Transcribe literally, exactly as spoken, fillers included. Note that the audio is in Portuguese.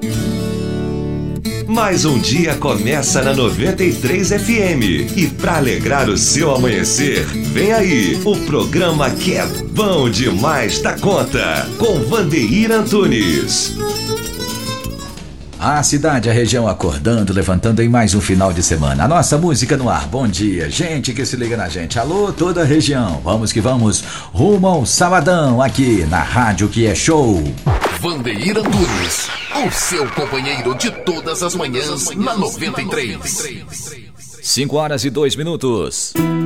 Mais um dia começa na noventa e três F M. E para alegrar o seu amanhecer, vem aí o programa que é bom demais da conta, com Vandeir Antunes. A cidade, a região acordando, levantando em mais um final de semana. A nossa música no ar. Bom dia, gente que se liga na gente. Alô, toda a região. Vamos que vamos, rumo ao sabadão aqui na Rádio Que É Show. Vandeir Antunes, o seu companheiro de todas as manhãs na noventa e três. cinco horas e dois minutos.